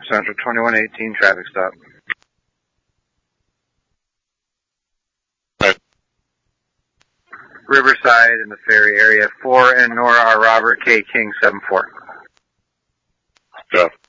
Central 2118, traffic stop. Right. Riverside in the ferry area, 4 and Nora R. Robert K. King 74. Yeah.